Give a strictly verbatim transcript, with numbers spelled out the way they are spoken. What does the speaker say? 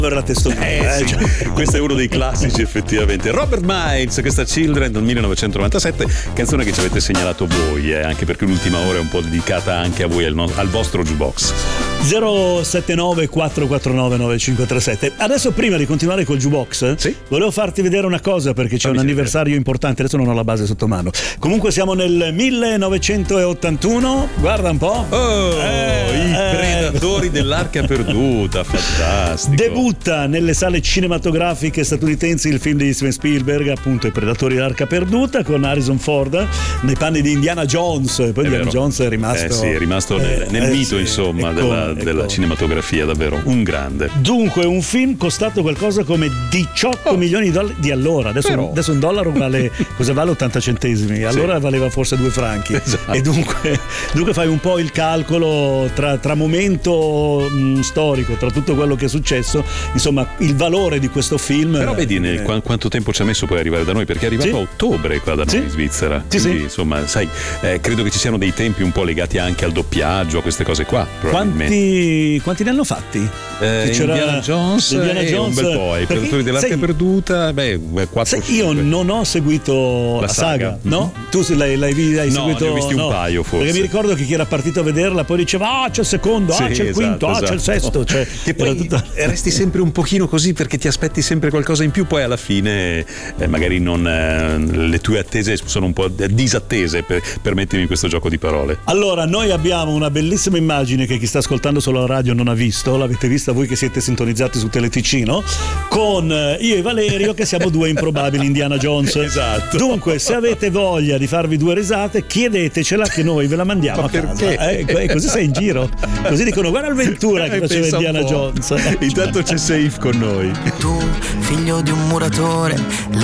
la testolina. Eh, eh, sì. cioè. Questo è uno dei classici, effettivamente. Robert Miles, questa Children del millenovecentonovantasette, canzone che ci avete segnalato voi, eh, anche perché l'ultima ora è un po' dedicata anche a voi, al, no- al vostro jukebox. zero sette nove quattro quattro nove nove cinque tre sette. Adesso, prima di continuare col jukebox, sì? volevo farti vedere una cosa, perché c'è Fammi un sentire. anniversario importante. Adesso non ho la base sotto mano. Comunque siamo nel millenovecentottantuno. Guarda un po'. Oh, Eh, i eh. predatori dell'arca perduta, fantastico. Debutta nelle sale cinematografiche statunitensi il film di Steven Spielberg, appunto I Predatori dell'Arca Perduta, con Harrison Ford nei panni di Indiana Jones. Poi È Indiana vero. Jones è rimasto, eh sì, è rimasto nel, nel eh, mito, sì, insomma, ecco, della, ecco. della cinematografia, davvero un grande. Dunque, un film costato qualcosa come diciotto milioni di dollari di allora. Adesso, Però. adesso un dollaro vale cosa vale ottanta centesimi. Allora valeva forse due franchi. Esatto. E dunque, dunque fai un po' il calcolo tra, tra momento mh, storico, tra tutto quello che è successo, insomma, il valore di questo film. Però vedi nel, eh, qua- quanto tempo ci ha messo poi ad arrivare da noi, perché è arrivato Sì. a ottobre qua da noi Sì. in Svizzera. Sì, Quindi, sì. insomma, sai, eh, credo che ci siano dei tempi un po' legati anche al doppiaggio, a queste cose qua, probabilmente. Quanti, quanti ne hanno fatti? Eh, Che c'era- Indiana Jones, Indiana eh, Jones, un bel po', i perché, Predatori dell'Arca sai, Perduta, beh, quattro sai, io non ho seguito la, La saga, saga. no? Tu se l'hai, l'hai, vi- hai No, seguito? ne ho visti un no. paio, forse. Perché mi ricordo che chi era partito a vederla poi diceva: ah, c'è il secondo, Sì, ah, c'è il quinto, esatto, ah, c'è il esatto. sesto. Cioè, che poi era tutta- resti sempre un pochino così, perché ti aspetti sempre qualcosa in più, poi alla fine eh, magari non eh, le tue attese sono un po' disattese, per, permettimi questo gioco di parole. Allora, noi abbiamo una bellissima immagine che chi sta ascoltando solo la radio non ha visto, l'avete vista voi che siete sintonizzati su Teleticino, con eh, io e Valerio che siamo due improbabili Indiana Jones. Esatto. Dunque, se avete voglia di farvi due risate, chiedetecela che noi ve la mandiamo Ma a casa. perché? Eh, e così sei in giro. Così dicono: guarda l'avventura che Eh, faceva pensa un Indiana po'. Jones. Intanto c'è Safe con noi. Tu, figlio di un muratore,